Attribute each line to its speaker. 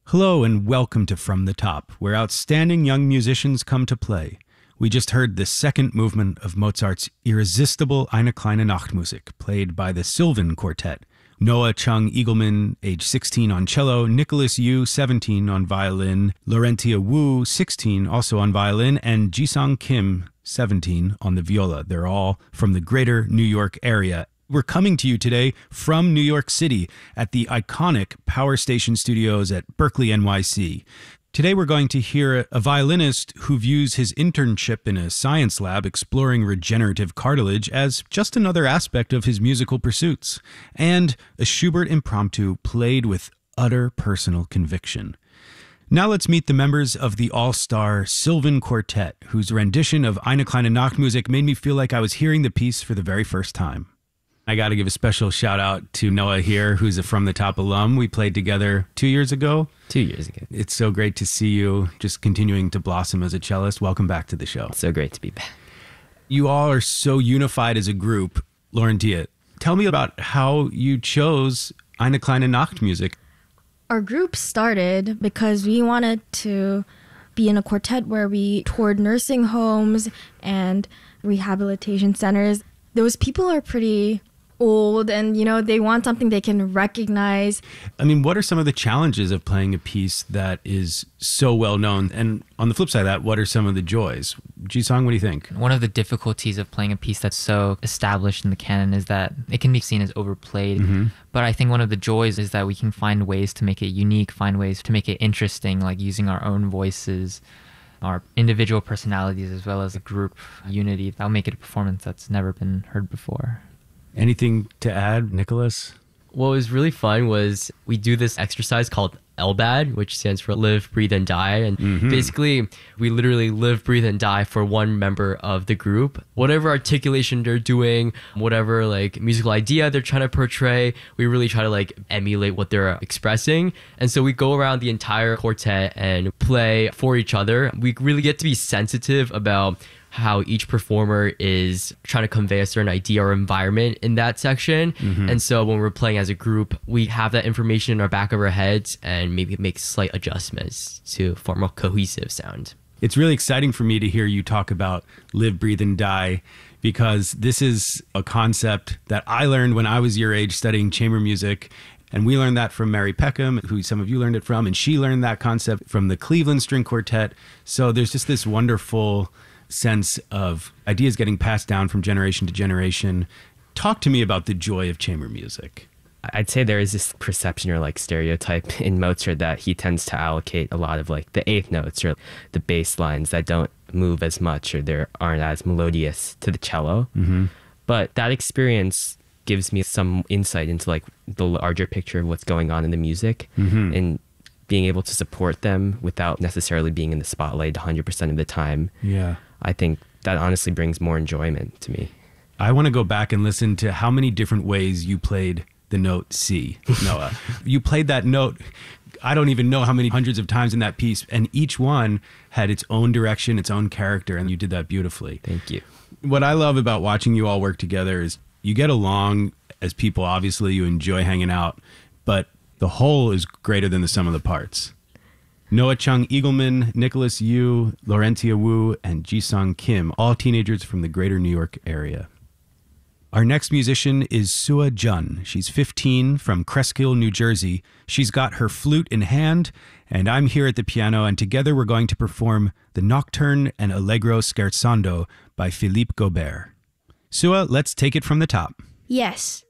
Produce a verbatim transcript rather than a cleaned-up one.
Speaker 1: Hello and welcome to From the Top, where outstanding young musicians come to play. We just heard the second movement of Mozart's irresistible Eine kleine Nachtmusik, played by the Sylvan Quartet. Noah Chung Eagleman, age sixteen, on cello, Nicholas Yu, seventeen, on violin, Laurentia Wu, sixteen, also on violin, and Jisung Kim, seventeen, on the viola. They're all from the greater New York area. We're coming to you today from New York City at the iconic Power Station Studios at Berkeley, N Y C. Today we're going to hear a violinist who views his internship in a science lab exploring regenerative cartilage as just another aspect of his musical pursuits, and a Schubert impromptu played with utter personal conviction. Now let's meet the members of the all-star Sylvan Quartet, whose rendition of Eine kleine Nachtmusik made me feel like I was hearing the piece for the very first time. I got to give a special shout out to Noah here, who's a From the Top alum. We played together two years ago.
Speaker 2: Two years ago.
Speaker 1: It's so great to see you just continuing to blossom as a cellist. Welcome back to the show.
Speaker 2: It's so great to be back.
Speaker 1: You all are so unified as a group. Laurentia, tell me about how you chose Eine kleine Nachtmusik.
Speaker 3: Our group started because we wanted to be in a quartet where we toured nursing homes and rehabilitation centers. Those people are pretty old and, you know, they want something they can recognize.
Speaker 1: I mean, what are some of the challenges of playing a piece that is so well known? And on the flip side of that, what are some of the joys? Jisung, what do you think?
Speaker 4: One of the difficulties of playing a piece that's so established in the canon is that it can be seen as overplayed. Mm-hmm. But I think one of the joys is that we can find ways to make it unique, find ways to make it interesting, like using our own voices, our individual personalities, as well as a group unity. That'll make it a performance that's never been heard before.
Speaker 1: Anything to add, Nicholas?
Speaker 2: What was really fun was we do this exercise called L B A D, which stands for Live, Breathe, and Die. And mm-hmm. basically, we literally live, breathe, and die for one member of the group. Whatever articulation they're doing, whatever like musical idea they're trying to portray, we really try to like emulate what they're expressing. And so we go around the entire quartet and play for each other. We really get to be sensitive about how each performer is trying to convey a certain idea or environment in that section. Mm-hmm. And so when we're playing as a group, we have that information in our back of our heads and maybe make slight adjustments to form a cohesive sound.
Speaker 1: It's really exciting for me to hear you talk about live, breathe, and die, because this is a concept that I learned when I was your age studying chamber music. And we learned that from Mary Peckham, who some of you learned it from, and she learned that concept from the Cleveland String Quartet. So there's just this wonderful sense of ideas getting passed down from generation to generation. Talk to me about the joy of chamber music.
Speaker 5: I'd say there is this perception or like stereotype in Mozart that he tends to allocate a lot of like the eighth notes or the bass lines that don't move as much or they aren't as melodious to the cello. Mm-hmm. But that experience gives me some insight into like the larger picture of what's going on in the music, mm-hmm. and being able to support them without necessarily being in the spotlight one hundred percent of the time.
Speaker 1: Yeah.
Speaker 5: I think that honestly brings more enjoyment to me.
Speaker 1: I want to go back and listen to how many different ways you played the note C, Noah. You played that note, I don't even know how many hundreds of times in that piece, and each one had its own direction, its own character, and you did that beautifully.
Speaker 5: Thank you.
Speaker 1: What I love about watching you all work together is you get along as people. Obviously, you enjoy hanging out, but the whole is greater than the sum of the parts. Noah Chung Eagleman, Nicholas Yu, Laurentia Wu, and Jisung Kim, all teenagers from the greater New York area. Our next musician is Sua Jun. She's fifteen, from Cresskill, New Jersey. She's got her flute in hand, and I'm here at the piano, and together we're going to perform the Nocturne and Allegro Scherzando by Philippe Gobert. Sua, let's take it from the top.
Speaker 3: Yes.